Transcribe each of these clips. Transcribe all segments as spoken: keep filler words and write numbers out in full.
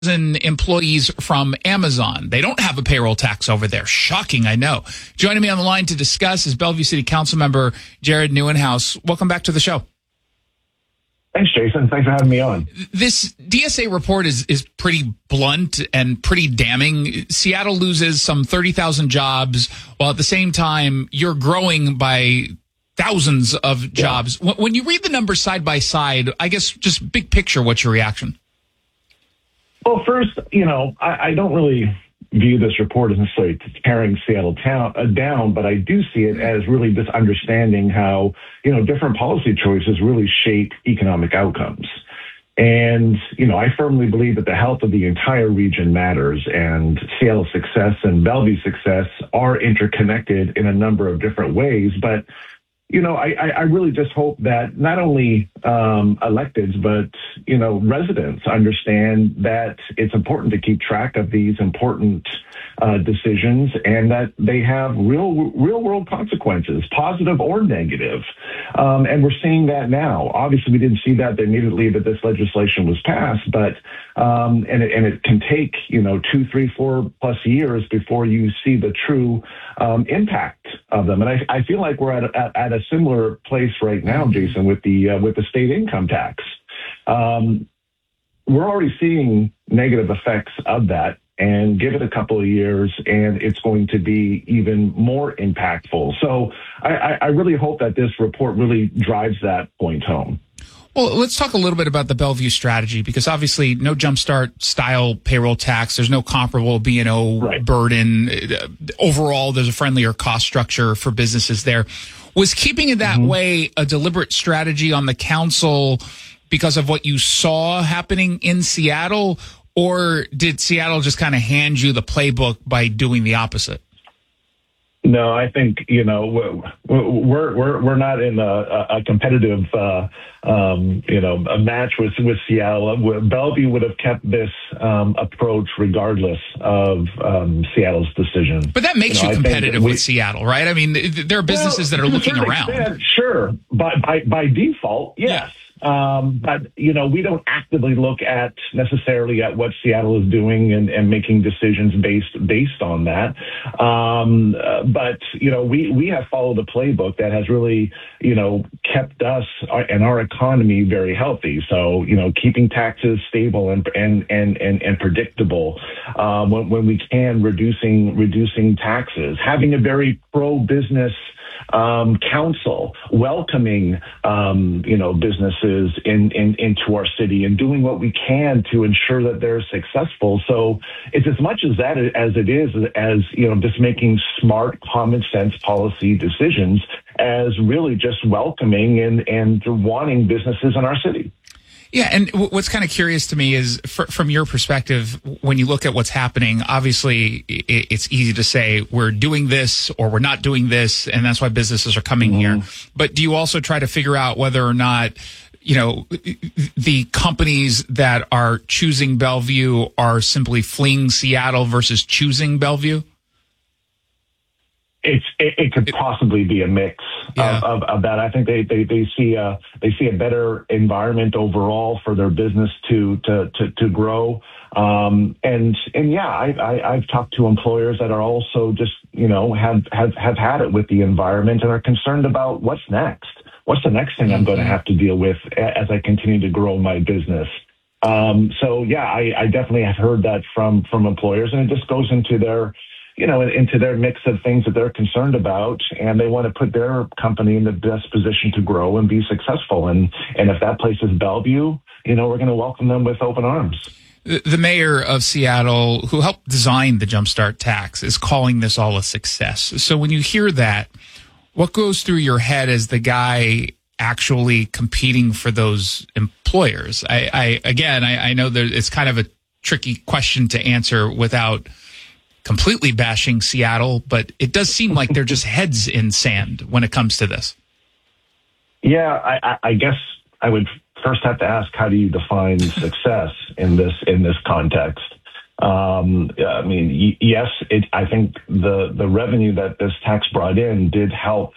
employees from Amazon. They don't have a payroll tax over there. Shocking, I know. Joining me on the line to discuss is Bellevue City Council member Jared Nieuwenhuis. Welcome back to the show. Thanks, Jason. Thanks for having me on. This D S A report is, is pretty blunt and pretty damning. Seattle loses some thirty thousand jobs, while at the same time, you're growing by thousands of jobs. Yeah. When you read the numbers side by side, I guess just big picture, what's your reaction? Well, first, you know, I, I don't really view this report as necessarily tearing Seattle town, uh, down, but I do see it as really just understanding how, you know, different policy choices really shape economic outcomes. And, you know, I firmly believe that the health of the entire region matters, and Seattle's success and Bellevue's success are interconnected in a number of different ways. But You know, I, I really just hope that not only um, electeds, but, you know, residents understand that it's important to keep track of these important uh, decisions and that they have real, real world consequences, positive or negative. Um, and we're seeing that now. Obviously, we didn't see that immediately that this legislation was passed, but um, and, it, and it can take, you know, two, three, four plus years before you see the true um, impact of them. And I, I feel like we're at a, at a similar place right now, Jason, with the uh, with the state income tax. Um, we're already seeing negative effects of that, and give it a couple of years, and it's going to be even more impactful. So I, I really hope that this report really drives that point home. Well, let's talk a little bit about the Bellevue strategy, because obviously no jumpstart style payroll tax. There's no comparable B and O right. burden. Overall, there's a friendlier cost structure for businesses there. Was keeping it that mm-hmm. way a deliberate strategy on the council because of what you saw happening in Seattle, or did Seattle just kind of hand you the playbook by doing the opposite? No, I think, you know, we're we're we're not in a, a competitive, uh, um, you know, a match with with Seattle. Bellevue would have kept this um, approach regardless of um, Seattle's decision. But that makes you, know, you competitive we, with Seattle, right? I mean, there are businesses well, that are looking around. Extent, sure, but by by default, yes. Yeah. Um, but, you know, we don't actively look at necessarily at what Seattle is doing and, and making decisions based based on that. Um, uh, but, you know, we, we have followed a playbook that has really, you know, kept us and our economy very healthy. So, you know, keeping taxes stable and and and and, and predictable uh, when, when we can, reducing reducing taxes, having a very pro-business Um, council, welcoming, um, you know, businesses in, in, into our city and doing what we can to ensure that they're successful. So it's as much as that as it is as, you know, just making smart, common sense policy decisions as really just welcoming and, and wanting businesses in our city. Yeah, and what's kind of curious to me is, for, from your perspective, when you look at what's happening, obviously it's easy to say we're doing this or we're not doing this, and that's why businesses are coming mm-hmm. here. But do you also try to figure out whether or not, you know, the companies that are choosing Bellevue are simply fleeing Seattle versus choosing Bellevue? It's it, it could possibly be a mix yeah. of, of, of that. I think they, they, they see a they see a better environment overall for their business to to to, to grow. Um, and and yeah, I, I I've talked to employers that are also just, you know, have have have had it with the environment and are concerned about what's next. What's the next thing I'm going to have to deal with as I continue to grow my business? Um, so yeah, I, I definitely have heard that from from employers, and it just goes into their you know, into their mix of things that they're concerned about, and they want to put their company in the best position to grow and be successful. And, and if that place is Bellevue, you know, we're going to welcome them with open arms. The mayor of Seattle, who helped design the Jumpstart tax, is calling this all a success. So when you hear that, what goes through your head as the guy actually competing for those employers? I, I again, I, I know that it's kind of a tricky question to answer without completely bashing Seattle, but it does seem like they're just heads in sand when it comes to this. Yeah, I, I guess I would first have to ask, how do you define success in this in this context? Um, I mean, yes, it, I think the the revenue that this tax brought in did help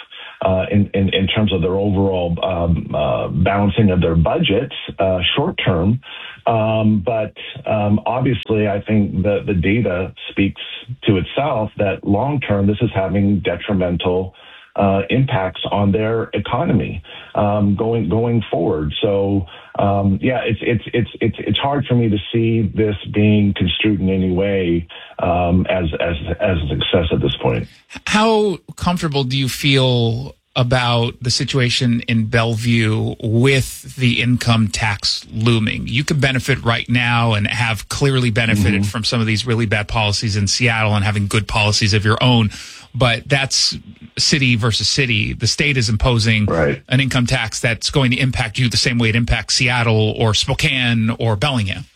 uh, in, in in terms of their overall um, uh, balancing of their budgets uh, short term. Um, but um, obviously, I think the the data speaks to itself that long term, this is having detrimental Uh, impacts on their economy um, going going forward. So um, yeah, it's it's it's it's it's hard for me to see this being construed in any way um, as as as a success at this point. How comfortable do you feel about the situation in Bellevue with the income tax looming? You could benefit right now and have clearly benefited mm-hmm. from some of these really bad policies in Seattle and having good policies of your own. But that's city versus city. The state is imposing right. an income tax that's going to impact you the same way it impacts Seattle or Spokane or Bellingham.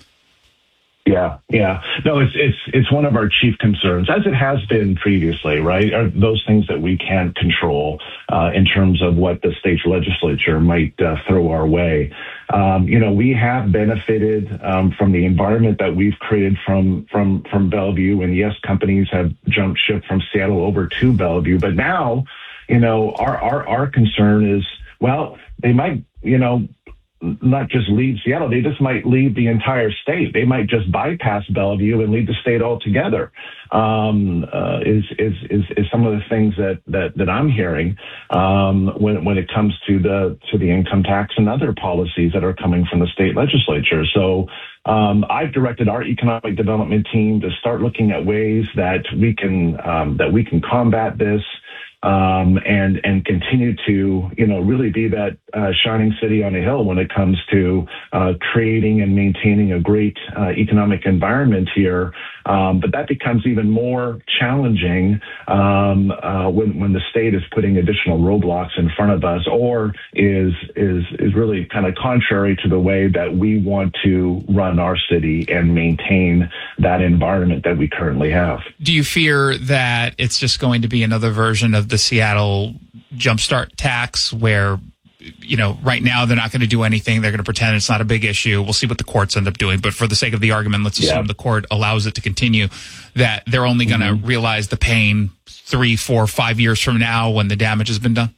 Yeah, yeah. No, it's it's it's one of our chief concerns, as it has been previously, right? Are those things that we can't control uh, in terms of what the state legislature might uh, throw our way. Um, you know, we have benefited um, from the environment that we've created from from from Bellevue, and yes, companies have jumped ship from Seattle over to Bellevue. But now, you know, our our our concern is, well, they might, you know, not just leave Seattle, they just might leave the entire state. They might just bypass Bellevue and leave the state altogether. Um, uh, is, is, is, is some of the things that, that, that I'm hearing, um, when, when it comes to the, to the income tax and other policies that are coming from the state legislature. So, um, I've directed our economic development team to start looking at ways that we can, um, that we can combat this. Um, and, and continue to, you know, really be that uh, shining city on a hill when it comes to uh, creating and maintaining a great uh, economic environment here. Um, but that becomes even more challenging um, uh, when, when the state is putting additional roadblocks in front of us, or is is is really kind of contrary to the way that we want to run our city and maintain that environment that we currently have. Do you fear that it's just going to be another version of the Seattle Jumpstart tax where, you know, right now they're not going to do anything. They're going to pretend it's not a big issue. We'll see what the courts end up doing. But for the sake of the argument, let's assume yeah. the court allows it to continue, that they're only going to mm-hmm. realize the pain three, four, five years from now when the damage has been done?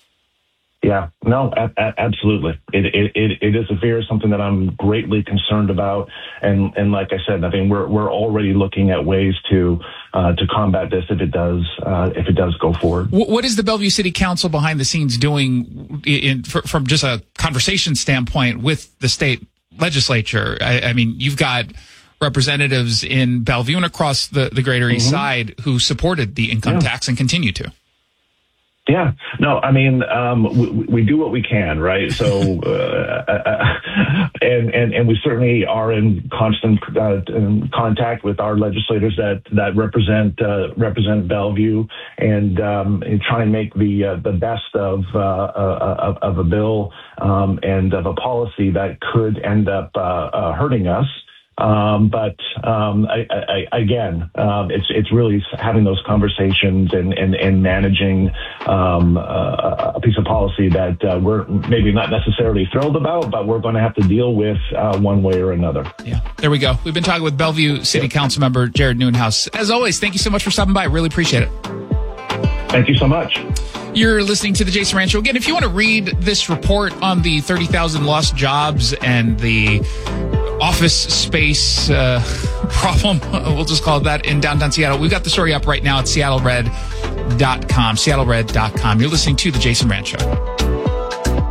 Yeah, no, a- a- absolutely. It, it it it is a fear, something that I'm greatly concerned about, and and like I said, I mean we're we're already looking at ways to uh, to combat this if it does uh, if it does go forward. What is the Bellevue City Council behind the scenes doing in, in from just a conversation standpoint with the state legislature? I, I mean, you've got representatives in Bellevue and across the the Greater East mm-hmm. Side who supported the income yeah. tax and continue to. Yeah, no, I mean, um, we, we do what we can, right? So, uh, and, and, and we certainly are in constant uh, in contact with our legislators that, that represent, uh, represent Bellevue and, um, and try and make the, uh, the best of, uh, uh, of, of a bill, um, and of a policy that could end up, uh, uh hurting us. Um, but um, I, I, again, um, it's it's really having those conversations and and, and managing um, uh, a piece of policy that uh, we're maybe not necessarily thrilled about, but we're going to have to deal with uh, one way or another. Yeah, there we go. We've been talking with Bellevue City yeah. Council member Jared Neuenhuis. As always, thank you so much for stopping by. Really appreciate it. Thank you so much. You're listening to The Jason Rant Show. Again, if you want to read this report on the thirty thousand lost jobs and the office space uh, problem, we'll just call it that, in downtown Seattle, we've got the story up right now at seattle red dot com, seattle red dot com. You're listening to The Jason Rant Show.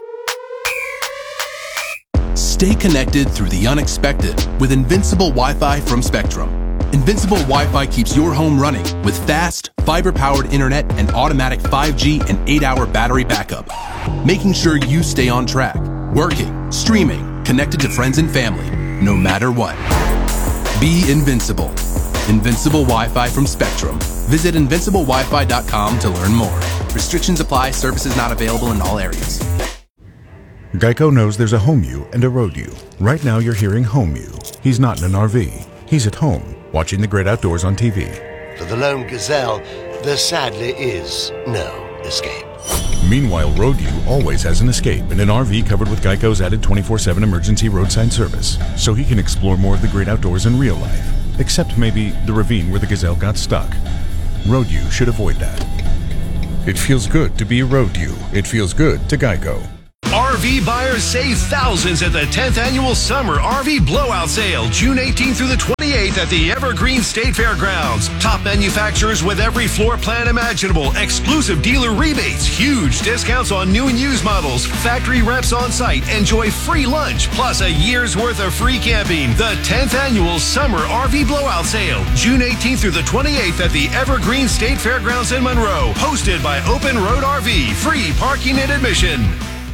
Stay connected through the unexpected with Invincible Wi-Fi from Spectrum. Invincible Wi-Fi keeps your home running with fast, fiber-powered internet and automatic five G and eight hour battery backup, making sure you stay on track, working, streaming, connected to friends and family, no matter what. Be invincible. Invincible Wi-Fi from Spectrum. Visit invincible wi fi dot com to learn more. Restrictions apply. Services not available in all areas. Geico knows there's a home you and a road you. Right now you're hearing home you. He's not in an R V. He's at home, watching the great outdoors on T V. For the lone gazelle, there sadly is no escape. Meanwhile, Road U always has an escape in an R V covered with Geico's added twenty-four seven emergency roadside service, so he can explore more of the great outdoors in real life, except maybe the ravine where the gazelle got stuck. Road U should avoid that. It feels good to be Road You. It feels good to Geico. R V buyers save thousands at the tenth Annual Summer R V Blowout Sale, June eighteenth through the twenty-eighth at the Evergreen State Fairgrounds. Top manufacturers with every floor plan imaginable, exclusive dealer rebates, huge discounts on new and used models, factory reps on site, enjoy free lunch, plus a year's worth of free camping. The tenth Annual Summer R V Blowout Sale, June eighteenth through the twenty-eighth at the Evergreen State Fairgrounds in Monroe, hosted by Open Road R V, free parking and admission.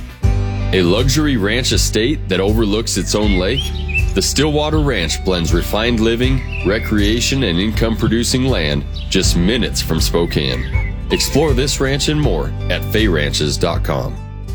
A luxury ranch estate that overlooks its own lake? The Stillwater Ranch blends refined living, recreation, and income-producing land just minutes from Spokane. Explore this ranch and more at fay ranches dot com.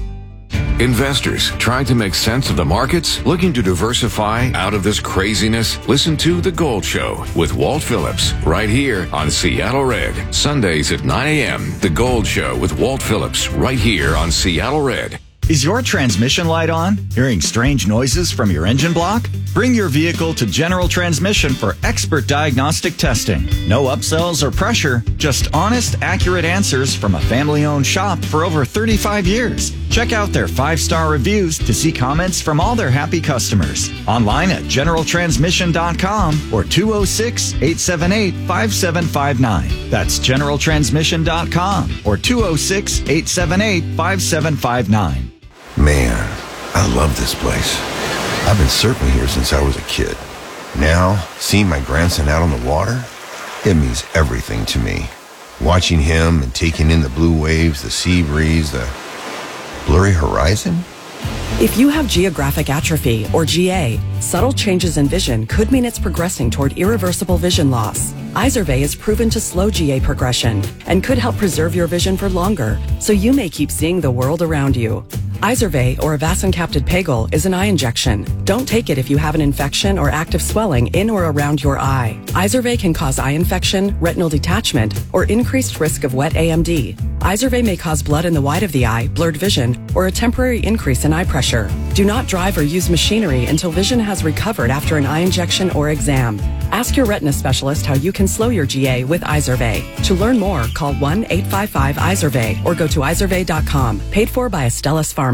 Investors trying to make sense of the markets? Looking to diversify out of this craziness? Listen to The Gold Show with Walt Phillips right here on Seattle Red. Sundays at nine a.m. The Gold Show with Walt Phillips right here on Seattle Red. Is your transmission light on? Hearing strange noises from your engine block? Bring your vehicle to General Transmission for expert diagnostic testing. No upsells or pressure, just honest, accurate answers from a family-owned shop for over thirty-five years. Check out their five-star reviews to see comments from all their happy customers. Online at general transmission dot com or two oh six, eight seven eight, five seven five nine. That's general transmission dot com or two oh six, eight seven eight, five seven five nine. Man, I love this place. I've been surfing here since I was a kid. Now, seeing my grandson out on the water, it means everything to me. Watching him and taking in the blue waves, the sea breeze, the blurry horizon. If you have geographic atrophy, or G A, subtle changes in vision could mean it's progressing toward irreversible vision loss. Izervay is proven to slow G A progression and could help preserve your vision for longer, so you may keep seeing the world around you. Izervay, or avacincaptad pegol, is an eye injection. Don't take it if you have an infection or active swelling in or around your eye. Izervay can cause eye infection, retinal detachment, or increased risk of wet A M D. Izervay may cause blood in the white of the eye, blurred vision, or a temporary increase in eye pressure. Do not drive or use machinery until vision has recovered after an eye injection or exam. Ask your retina specialist how you can slow your G A with Izervay. To learn more, call one eight five five Izervay or go to izervay dot com. Paid for by Astellas Pharma.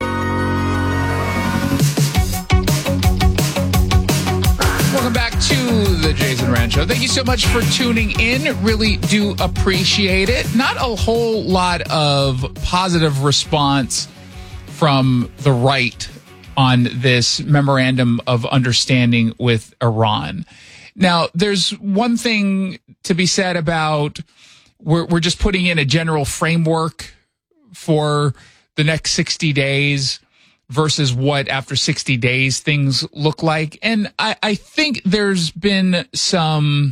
Welcome back to the Jason Rand Show. Thank you so much for tuning in. Really do appreciate it. Not a whole lot of positive response from the right on this memorandum of understanding with Iran. Now, there's one thing to be said about we're, we're just putting in a general framework for the next sixty days versus what after sixty days things look like. And I, I think there's been some,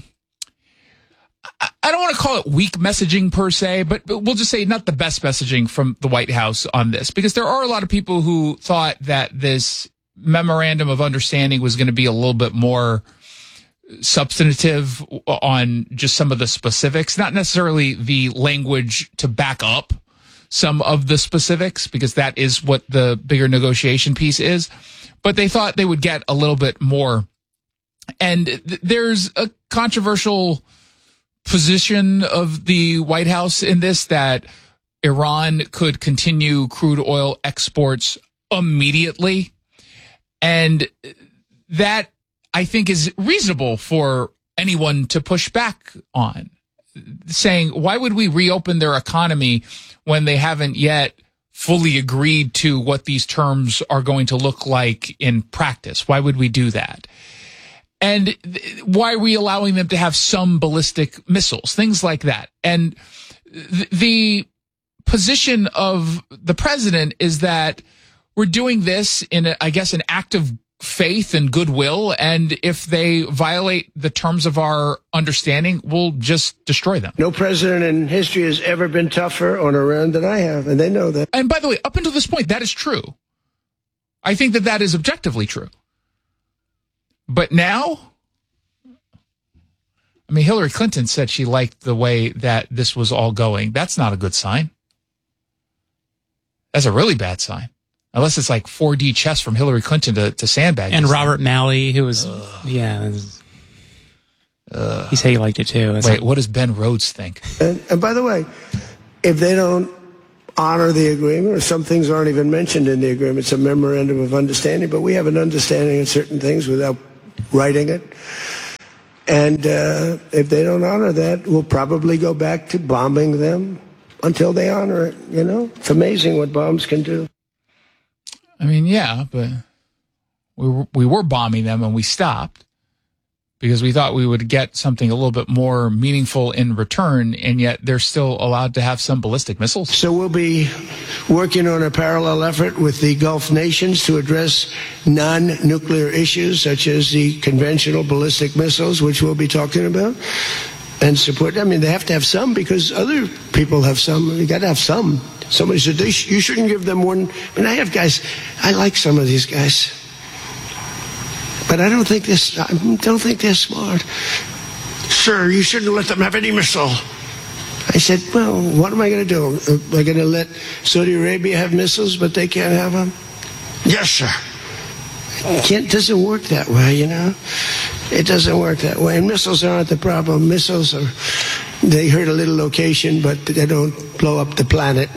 I, I don't want to call it weak messaging per se, but, but we'll just say not the best messaging from the White House on this, because there are a lot of people who thought that this memorandum of understanding was going to be a little bit more substantive on just some of the specifics, not necessarily the language to back up some of the specifics, because that is what the bigger negotiation piece is. But they thought they would get a little bit more. And th- there's a controversial position of the White House in this, that Iran could continue crude oil exports immediately. And that, I think, is reasonable for anyone to push back on, saying, why would we reopen their economy when they haven't yet fully agreed to what these terms are going to look like in practice? Why would we do that? And th- why are we allowing them to have some ballistic missiles, things like that? And th- the position of the president is that we're doing this in, a, I guess, an act of faith and goodwill, and if they violate the terms of our understanding, we'll just destroy them. No president in history has ever been tougher on Iran than I have, and they know that. And by the way, up until this point, that is true. I think that that is objectively true. But now, I mean, Hillary Clinton said she liked the way that this was all going. That's not a good sign. That's a really bad sign. Unless it's like four D chess from Hillary Clinton to, to sandbag. And Robert Malley, who was, Ugh. yeah, Ugh. he said he liked it too. It's Wait, like, what does Ben Rhodes think? And, and by the way, if they don't honor the agreement, or some things aren't even mentioned in the agreement, it's a memorandum of understanding, but we have an understanding of certain things without writing it. And uh, if they don't honor that, we'll probably go back to bombing them until they honor it, you know? It's amazing what bombs can do. I mean, yeah, but we were, we were bombing them and we stopped because we thought we would get something a little bit more meaningful in return, and yet they're still allowed to have some ballistic missiles. So we'll be working on a parallel effort with the Gulf nations to address non-nuclear issues such as the conventional ballistic missiles, which we'll be talking about, and support. I mean, they have to have some because other people have some. You got to have some. Somebody said, they sh- you shouldn't give them one. I mean, I have guys, I like some of these guys. But I don't think this. I don't think they're smart. Sir, you shouldn't let them have any missile. I said, well, what am I going to do? Am I going to let Saudi Arabia have missiles, but they can't have them? Yes, sir. It can't, doesn't work that way, you know? It doesn't work that way. And missiles aren't the problem. Missiles are, they hurt a little location, but they don't blow up the planet.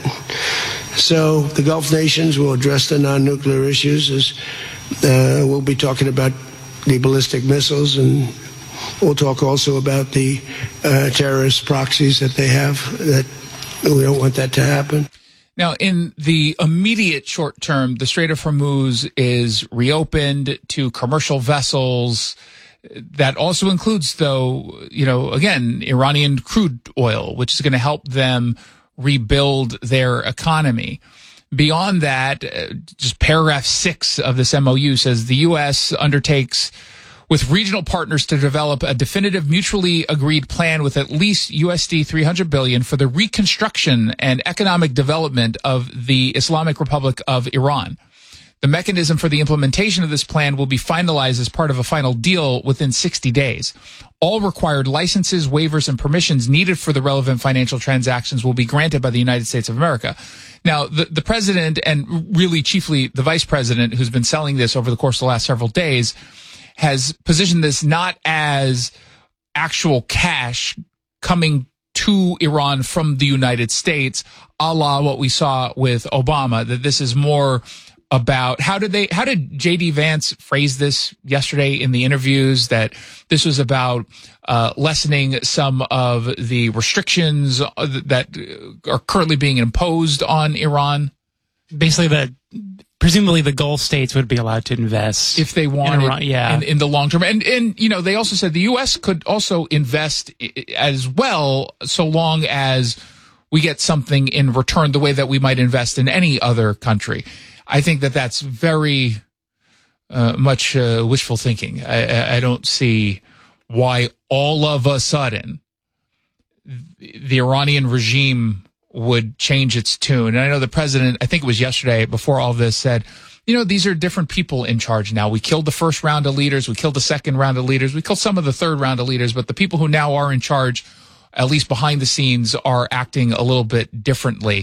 So the Gulf nations will address the non-nuclear issues as Uh, we'll be talking about the ballistic missiles, and we'll talk also about the uh, terrorist proxies that they have. That we don't want that to happen. Now, in the immediate short term, the Strait of Hormuz is reopened to commercial vessels. That also includes, though, you know, again, Iranian crude oil, which is going to help them rebuild their economy. Beyond that, uh, just paragraph six of this M O U says the U S undertakes with regional partners to develop a definitive mutually agreed plan with at least U S D three hundred billion dollars for the reconstruction and economic development of the Islamic Republic of Iran. The mechanism for the implementation of this plan will be finalized as part of a final deal within sixty days. All required licenses, waivers, and permissions needed for the relevant financial transactions will be granted by the United States of America. Now, the, the president, and really chiefly the vice president, who's been selling this over the course of the last several days, has positioned this not as actual cash coming to Iran from the United States, a la what we saw with Obama, that this is more about how did they, how did J D Vance phrase this yesterday in the interviews, that this was about uh, lessening some of the restrictions that are currently being imposed on Iran? Basically, the presumably the Gulf states would be allowed to invest if they wanted, in, Iran, yeah. in, in the long term. And, and, you know, they also said the U S could also invest as well, so long as we get something in return, the way that we might invest in any other country. I think that that's very uh, much uh, wishful thinking. I, I don't see why all of a sudden the Iranian regime would change its tune. And I know the president, I think it was yesterday before all this, said, you know, these are different people in charge now. We killed the first round of leaders. We killed the second round of leaders. We killed some of the third round of leaders. But the people who now are in charge, at least behind the scenes, are acting a little bit differently.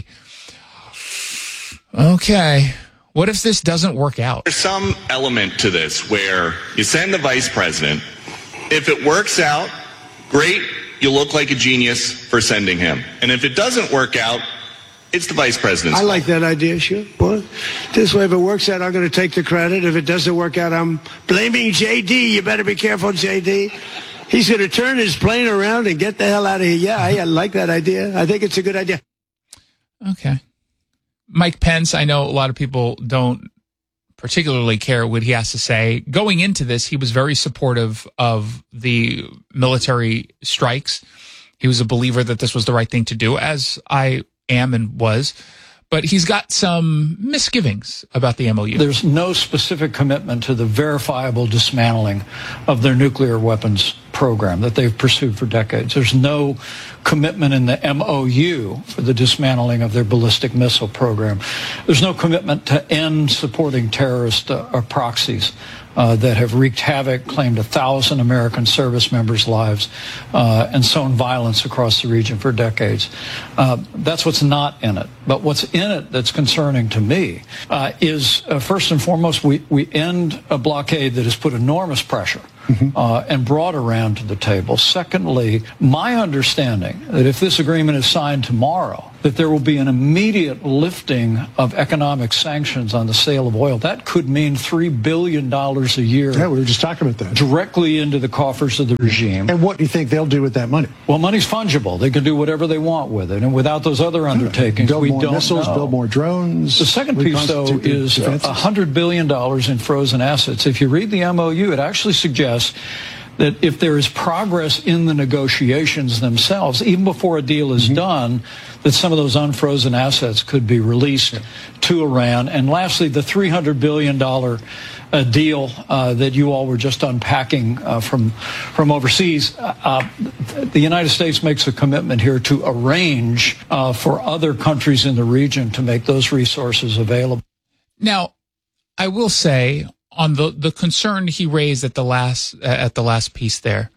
Okay. What if this doesn't work out? There's some element to this where you send the vice president. If it works out, great, you look like a genius for sending him. And if it doesn't work out, it's the vice president's I like that idea, sure. Well, this way, if it works out, I'm going to take the credit. If it doesn't work out, I'm blaming J D. You better be careful, J D. He's going to turn his plane around and get the hell out of here. Yeah, I, I like that idea. I think it's a good idea. Okay. Mike Pence, I know a lot of people don't particularly care what he has to say. Going into this, he was very supportive of the military strikes. He was a believer that this was the right thing to do, as I am and was. But he's got some misgivings about the M O U. There's no specific commitment to the verifiable dismantling of their nuclear weapons program that they've pursued for decades. There's no commitment in the M O U for the dismantling of their ballistic missile program. There's no commitment to end supporting terrorist uh, or proxies uh, that have wreaked havoc, claimed a thousand American service members' lives, uh, and sown violence across the region for decades. Uh, that's what's not in it. But what's in it that's concerning to me uh, is, uh, first and foremost, we, we end a blockade that has put enormous pressure Mm-hmm. Uh, and brought Iran to the table. Secondly, my understanding that if this agreement is signed tomorrow, that there will be an immediate lifting of economic sanctions on the sale of oil. That could mean three billion dollars a year. Yeah, we were just talking about that. Directly into the coffers of the regime. And what do you think they'll do with that money? Well, money's fungible. They can do whatever they want with it. And without those other undertakings, build we more don't missiles, know. build more drones. The second piece, though, is one hundred billion dollars in frozen assets. If you read the M O U, it actually suggests that if there is progress in the negotiations themselves, even before a deal is mm-hmm. done, that some of those unfrozen assets could be released yeah. to Iran. And lastly, the three hundred billion dollars uh, deal uh, that you all were just unpacking uh, from from overseas, uh, the United States makes a commitment here to arrange uh, for other countries in the region to make those resources available. Now, I will say, on the, the concern he raised at the last uh, at the last piece there,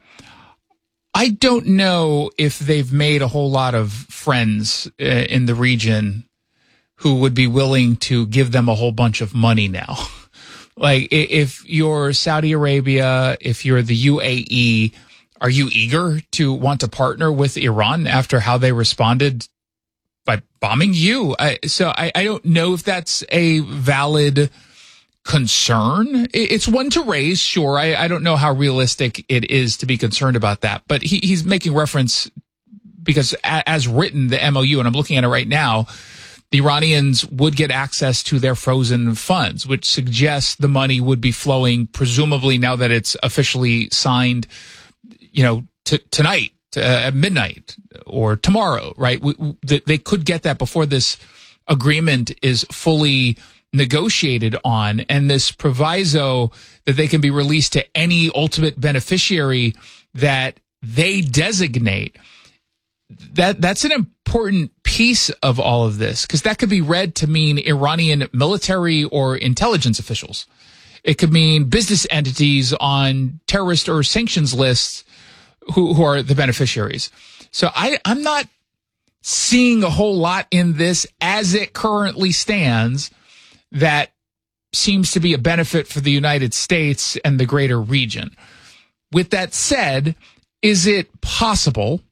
I don't know if they've made a whole lot of friends uh, in the region who would be willing to give them a whole bunch of money now. Like, if you're Saudi Arabia, if you're the U A E, are you eager to want to partner with Iran after how they responded by bombing you? I, so I, I don't know if that's a valid concern. It's one to raise, sure. I, I don't know how realistic it is to be concerned about that, but he, he's making reference because a, as written, the M O U, and I'm looking at it right now, the Iranians would get access to their frozen funds, which suggests the money would be flowing, presumably now that it's officially signed, you know, t- tonight uh, at midnight or tomorrow, right? We, we, they could get that before this agreement is fully negotiated on, and this proviso that they can be released to any ultimate beneficiary that they designate. That that's an important piece of all of this, because that could be read to mean Iranian military or intelligence officials. It could mean business entities on terrorist or sanctions lists who, who are the beneficiaries. So I, I'm not seeing a whole lot in this as it currently stands that seems to be a benefit for the United States and the greater region. With that said, is it possible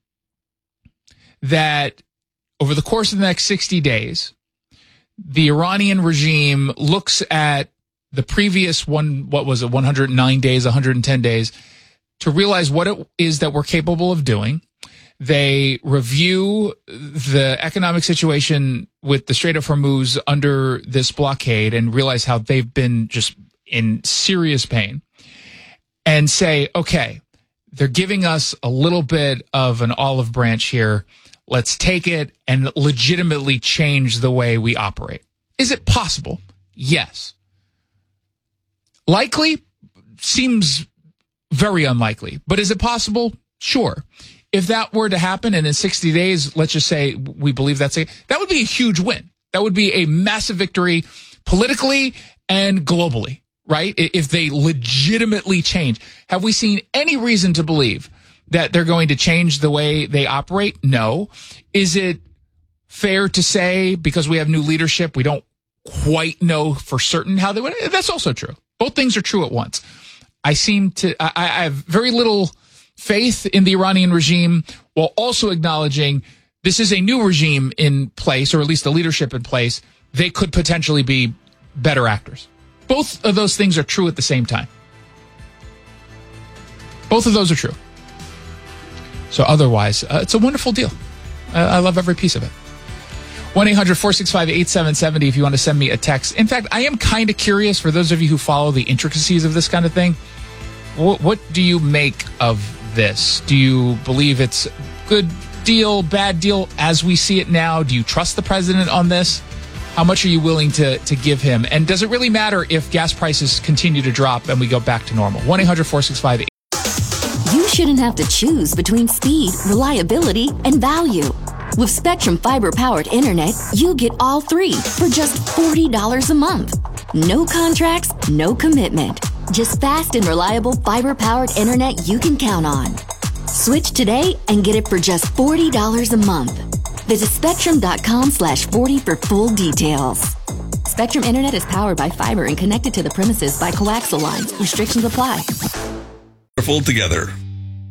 that over the course of the next sixty days, the Iranian regime looks at the previous one, what was it, one hundred nine days, one hundred ten days, to realize what it is that we're capable of doing? They review the economic situation with the Strait of Hormuz under this blockade and realize how they've been just in serious pain and say, okay, they're giving us a little bit of an olive branch here. Let's take it and legitimately change the way we operate. Is it possible? Yes. Likely? Seems very unlikely. But is it possible? Sure. If that were to happen, and in sixty days, let's just say we believe that's a, that would be a huge win. That would be a massive victory politically and globally, right? If they legitimately change. Have we seen any reason to believe that they're going to change the way they operate? No. Is it fair to say, because we have new leadership, we don't quite know for certain how they would? That's also true. Both things are true at once. I seem to, I, I have very little faith in the Iranian regime, while also acknowledging this is a new regime in place, or at least the leadership in place. They could potentially be better actors. Both of those things are true at the same time. Both of those are true. So otherwise, uh, it's a wonderful deal. I, I love every piece of it. one eight hundred four six five eight seven seven zero if you want to send me a text. In fact, I am kind of curious, for those of you who follow the intricacies of this kind of thing, what, what do you make of this? Do you believe it's good deal, bad deal as we see it now? Do you trust the president on this? How much are you willing to, to give him? And does it really matter if gas prices continue to drop and we go back to normal? one eight hundred four six five eight You shouldn't have to choose between speed, reliability, and value. With Spectrum fiber-powered internet, you get all three for just forty dollars a month. No contracts, no commitment. Just fast and reliable fiber-powered internet you can count on. Switch today and get it for just forty dollars a month. Visit spectrum.com slash 40 for full details. Spectrum Internet is powered by fiber and connected to the premises by coaxial lines. Restrictions apply. Full together.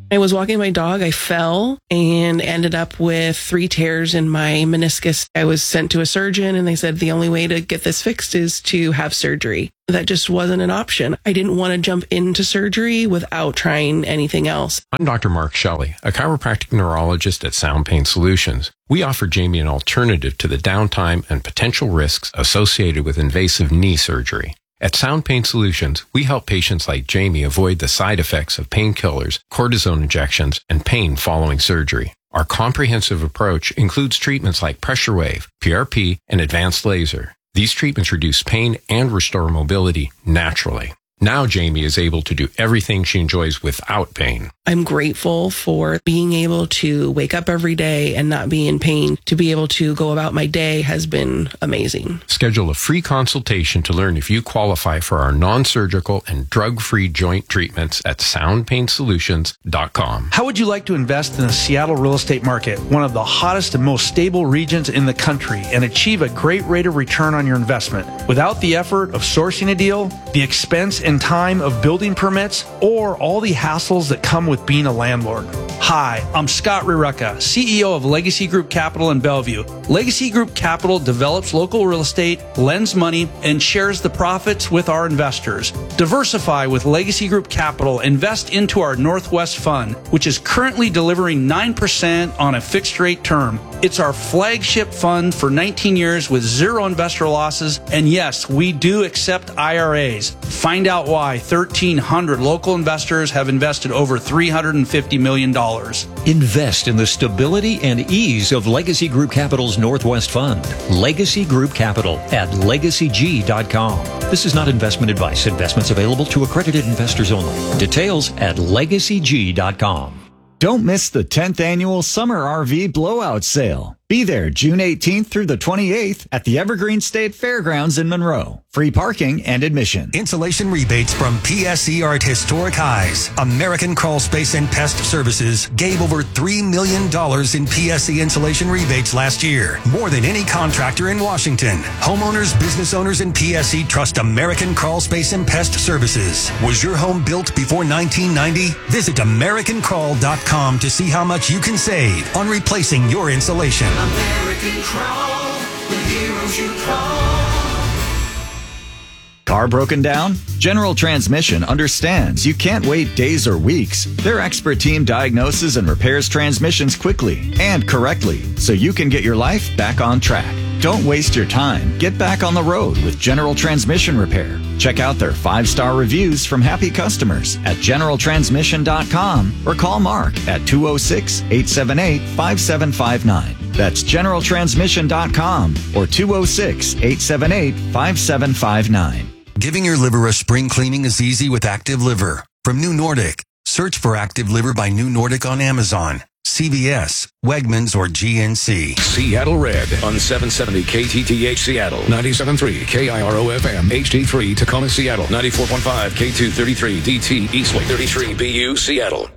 I was walking my dog, I fell and ended up with three tears in my meniscus. I was sent to a surgeon and they said the only way to get this fixed is to have surgery. That just wasn't an option. I didn't want to jump into surgery without trying anything else. I'm Doctor Mark Shelley, a chiropractic neurologist at Sound Pain Solutions. We offer Jamie an alternative to the downtime and potential risks associated with invasive knee surgery. At Sound Pain Solutions, we help patients like Jamie avoid the side effects of painkillers, cortisone injections, and pain following surgery. Our comprehensive approach includes treatments like pressure wave, P R P, and advanced laser. These treatments reduce pain and restore mobility naturally. Now Jamie is able to do everything she enjoys without pain. I'm grateful for being able to wake up every day and not be in pain. To be able to go about my day has been amazing. Schedule a free consultation to learn if you qualify for our non-surgical and drug-free joint treatments at sound pain solutions dot com. How would you like to invest in the Seattle real estate market, one of the hottest and most stable regions in the country, and achieve a great rate of return on your investment without the effort of sourcing a deal, the expense and time of building permits, or all the hassles that come with being a landlord? Hi, I'm Scott Rireka, C E O of Legacy Group Capital in Bellevue. Legacy Group Capital develops local real estate, lends money, and shares the profits with our investors. Diversify with Legacy Group Capital. Invest into our Northwest Fund, which is currently delivering nine percent on a fixed rate term. It's our flagship fund for nineteen years with zero investor losses. And yes, we do accept I R As. Find out why thirteen hundred local investors have invested over three hundred fifty million dollars. Invest in the stability and ease of Legacy Group Capital's Northwest Fund. Legacy Group Capital at legacy g dot com. This is not investment advice. Investments available to accredited investors only. Details at legacy g dot com. Don't miss the tenth annual Summer R V Blowout Sale. Be there June eighteenth through the twenty-eighth at the Evergreen State Fairgrounds in Monroe. Free parking and admission. Insulation rebates from P S E are at historic highs. American Crawl Space and Pest Services gave over three million dollars in P S E insulation rebates last year, more than any contractor in Washington. Homeowners, business owners, and P S E trust American Crawl Space and Pest Services. Was your home built before nineteen ninety? Visit american crawl dot com to see how much you can save on replacing your insulation. American Crawl, the heroes you call. Car broken down? General Transmission understands you can't wait days or weeks. Their expert team diagnoses and repairs transmissions quickly and correctly so you can get your life back on track. Don't waste your time. Get back on the road with General Transmission Repair. Check out their five-star reviews from happy customers at general transmission dot com or call Mark at two oh six, eight seven eight, five seven five nine. That's general transmission dot com or two oh six, eight seven eight, five seven five nine. Giving your liver a spring cleaning is easy with Active Liver. From New Nordic, search for Active Liver by New Nordic on Amazon, C V S, Wegmans, or G N C. Seattle Red on seven seventy K T T H Seattle, ninety-seven point three K I R O F M, H D three Tacoma Seattle, ninety-four point five K two thirty-three D T Eastway thirty-three B U Seattle.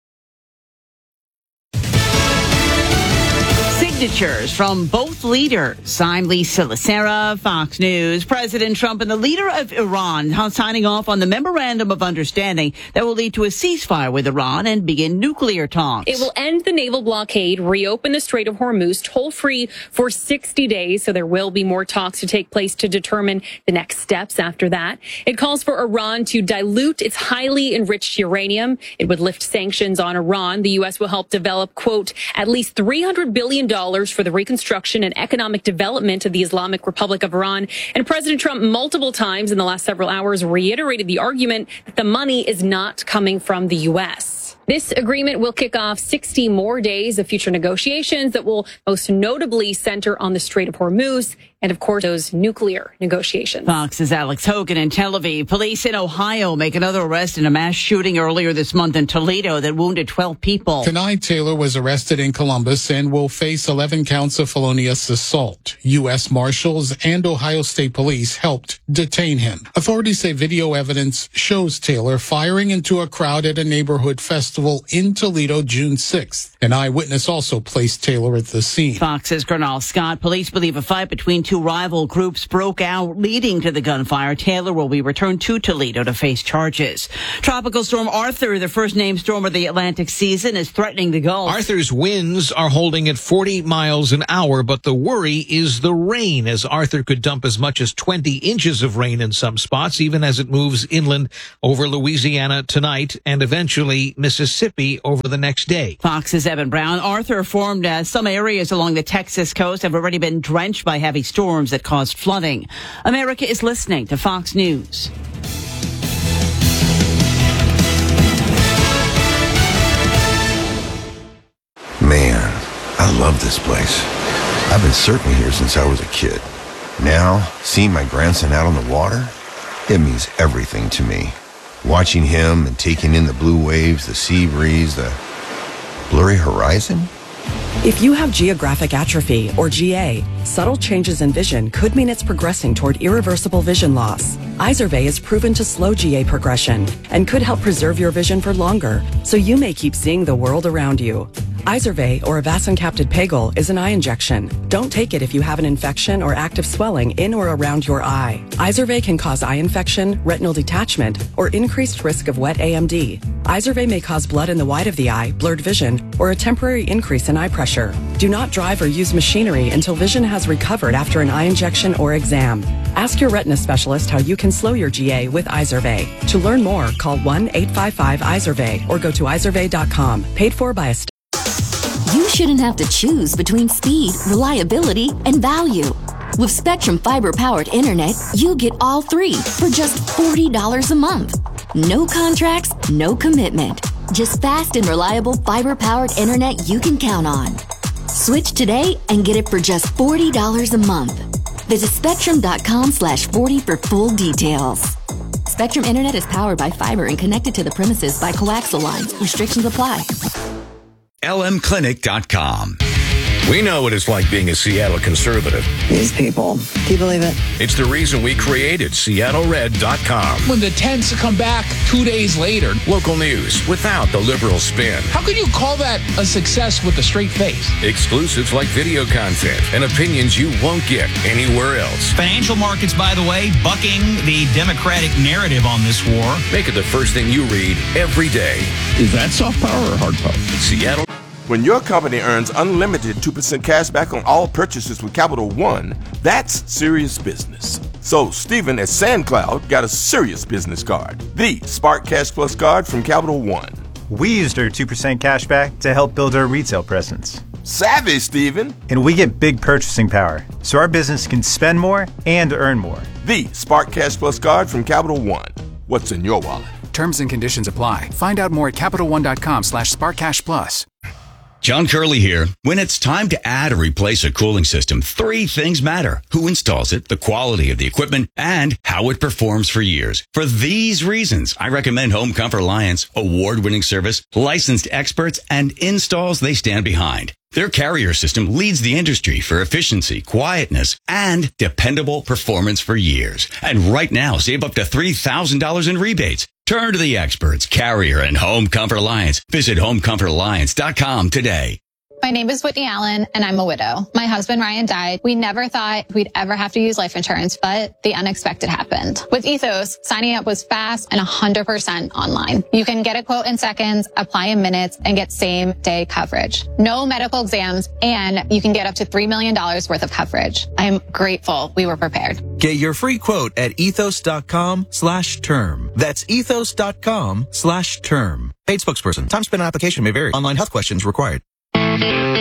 Signatures from both leaders. I'm Lisa Lacera, Fox News. President Trump and the leader of Iran signing off on the memorandum of understanding that will lead to a ceasefire with Iran and begin nuclear talks. It will end the naval blockade, reopen the Strait of Hormuz toll-free for sixty days, so there will be more talks to take place to determine the next steps after that. It calls for Iran to dilute its highly enriched uranium. It would lift sanctions on Iran. The U S will help develop, quote, at least three hundred billion dollars for the reconstruction and economic development of the Islamic Republic of Iran. And President Trump multiple times in the last several hours reiterated the argument that the money is not coming from the U S. This agreement will kick off sixty more days of future negotiations that will most notably center on the Strait of Hormuz and, of course, those nuclear negotiations. Fox's Alex Hogan in Tel Aviv. Police in Ohio make another arrest in a mass shooting earlier this month in Toledo that wounded twelve people. Tonight, Taylor was arrested in Columbus and will face eleven counts of felonious assault. U S Marshals and Ohio State Police helped detain him. Authorities say video evidence shows Taylor firing into a crowd at a neighborhood festival in Toledo June sixth. An eyewitness also placed Taylor at the scene. Fox's Colonel Scott. Police believe a fight between two two rival groups broke out, leading to the gunfire. Taylor will be returned to Toledo to face charges. Tropical storm Arthur, the first named storm of the Atlantic season, is threatening the Gulf. Arthur's winds are holding at forty miles an hour, but the worry is the rain, as Arthur could dump as much as twenty inches of rain in some spots, even as it moves inland over Louisiana tonight and eventually Mississippi over the next day. Fox's Evan Brown. Arthur formed as some areas along the Texas coast have already been drenched by heavy storms that caused flooding. America is listening to Fox News. Man, I love this place. I've been surfing here since I was a kid. Now, seeing my grandson out on the water, it means everything to me. Watching him and taking in the blue waves, the sea breeze, the blurry horizon. If you have geographic atrophy, or G A, subtle changes in vision could mean it's progressing toward irreversible vision loss. Izervay is proven to slow G A progression and could help preserve your vision for longer, so you may keep seeing the world around you. Izervay, or avacincaptad pegol, is an eye injection. Don't take it if you have an infection or active swelling in or around your eye. Izervay can cause eye infection, retinal detachment, or increased risk of wet A M D. Izervay may cause blood in the white of the eye, blurred vision, or a temporary increase in eye pressure. Do not drive or use machinery until vision has recovered after an eye injection or exam. Ask your retina specialist how you can slow your G A with Izervay. To learn more, call one eight five five Izervay or go to izervay dot com. Paid for by a st- You shouldn't have to choose between speed, reliability, and value. With Spectrum fiber-powered internet, you get all three for just forty dollars a month. No contracts, no commitment. Just fast and reliable fiber-powered internet you can count on. Switch today and get it for just forty dollars a month. Visit spectrum.com slash 40 for full details. Spectrum Internet is powered by fiber and connected to the premises by coaxial lines. Restrictions apply. L M clinic dot com. We know what it's like being a Seattle conservative. These people. Do you believe it? It's the reason we created Seattle Red dot com. When the tents come back two days later. Local news without the liberal spin. How could you call that a success with a straight face? Exclusives like video content and opinions you won't get anywhere else. Financial markets, by the way, bucking the Democratic narrative on this war. Make it the first thing you read every day. Is that soft power or hard power? Seattle. When your company earns unlimited two percent cash back on all purchases with Capital One, that's serious business. So Stephen at SandCloud got a serious business card, the Spark Cash Plus card from Capital One. We used our two percent cash back to help build our retail presence. Savvy, Stephen. And we get big purchasing power, so our business can spend more and earn more. The Spark Cash Plus card from Capital One. What's in your wallet? Terms and conditions apply. Find out more at CapitalOne.com slash SparkCashPlus. John Curley here. When it's time to add or replace a cooling system, three things matter. Who installs it, the quality of the equipment, and how it performs for years. For these reasons, I recommend Home Comfort Alliance, award-winning service, licensed experts, and installs they stand behind. Their carrier system leads the industry for efficiency, quietness, and dependable performance for years. And right now, save up to three thousand dollars in rebates. Turn to the experts, Carrier and Home Comfort Alliance. Visit home comfort alliance dot com today. My name is Whitney Allen, and I'm a widow. My husband, Ryan, died. We never thought we'd ever have to use life insurance, but the unexpected happened. With Ethos, signing up was fast and one hundred percent online. You can get a quote in seconds, apply in minutes, and get same-day coverage. No medical exams, and you can get up to three million dollars worth of coverage. I am grateful we were prepared. Get your free quote at ethos.com slash term. That's ethos.com slash term. Paid spokesperson. Time spent on application may vary. Online health questions required.